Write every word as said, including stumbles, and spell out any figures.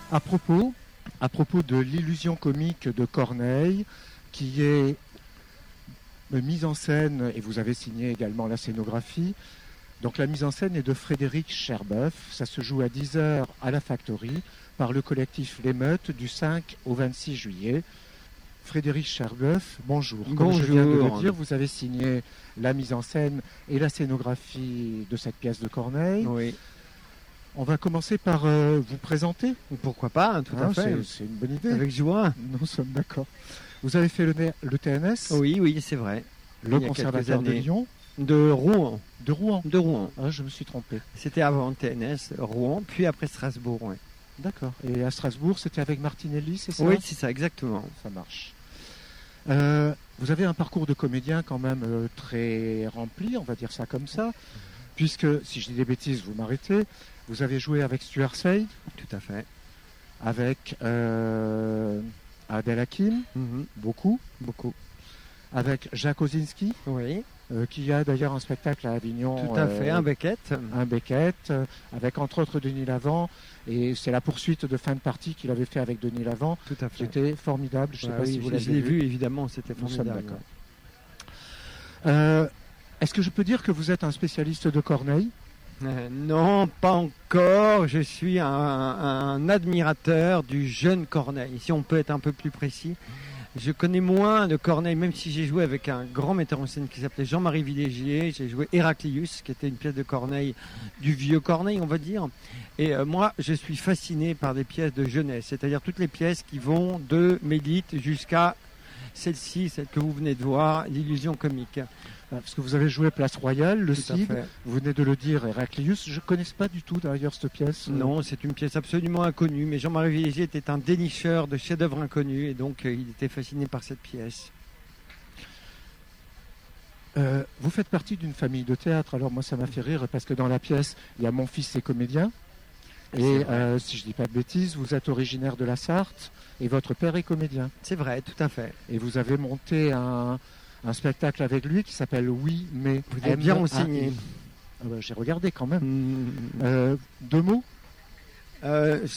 À propos, à propos de l'illusion comique de Corneille, qui est mise en scène, et vous avez signé également la scénographie. Donc la mise en scène est de Frédéric Cherboeuf. Ça se joue à dix heures à la Factory par le collectif L'Émeute du cinq au vingt-six juillet. Frédéric Cherboeuf, bonjour. Comme bonjour. je viens de le dire, vous avez signé la mise en scène et la scénographie de cette pièce de Corneille. Oui. On va commencer par euh, vous présenter. Pourquoi pas, tout hein, à fait. C'est, c'est une bonne idée. Avec joie. Nous sommes d'accord. Vous avez fait le, le T N S. Oui, oui, c'est vrai. Le Conservatoire de Lyon. De Rouen. De Rouen. De Rouen. Ah, je me suis trompé. C'était avant le T N S, Rouen, puis après Strasbourg. Ouais. D'accord. Et à Strasbourg, c'était avec Martinelli, c'est ça? Oui, c'est ça, exactement. Ça marche. Euh, vous avez un parcours de comédien quand même euh, très rempli, on va dire ça comme ça, puisque, si je dis des bêtises, vous m'arrêtez, vous avez joué avec Stuart Spade. Tout à fait. Avec euh, Adèle Hakim, mm-hmm. beaucoup. Beaucoup. Avec Jacques Osinski, oui. euh, qui a d'ailleurs un spectacle à Avignon. Tout à euh, fait, un Beckett. Un Beckett, euh, avec entre autres Denis Lavant. Et c'est la poursuite de fin de partie qu'il avait fait avec Denis Lavant. Tout à fait. C'était formidable. Je ne sais ouais, pas oui, si vous je l'avez l'ai vu. vu. Évidemment, c'était formidable. D'accord. Euh, est-ce que je peux dire que vous êtes un spécialiste de Corneille? euh, Non, pas encore. Je suis un, un admirateur du jeune Corneille, si on peut être un peu plus précis. Je connais moins de Corneille, même si j'ai joué avec un grand metteur en scène qui s'appelait Jean-Marie Villégier. J'ai joué Héraclius, qui était une pièce de Corneille, du vieux Corneille, on va dire. Et euh, moi, je suis fasciné par des pièces de jeunesse, c'est-à-dire toutes les pièces qui vont de Mélite jusqu'à celle-ci, celle que vous venez de voir, l'illusion comique. Parce que vous avez joué Place Royale, le Tout Cid, vous venez de le dire, Héraclius. Je ne connais pas du tout d'ailleurs cette pièce. Non, c'est une pièce absolument inconnue, mais Jean-Marie Villégier était un dénicheur de chefs-d'œuvre inconnus et donc euh, il était fasciné par cette pièce. Euh, vous faites partie d'une famille de théâtre, alors moi ça m'a fait rire parce que dans la pièce, il y a mon fils et comédien. Et euh, si je ne dis pas de bêtises, vous êtes originaire de la Sarthe et votre père est comédien. C'est vrai, tout à fait. Et vous avez monté un... un spectacle avec lui qui s'appelle Oui, mais... Vous êtes bien renseigné. Ah bah, j'ai regardé quand même. Mmh. Euh, deux mots euh,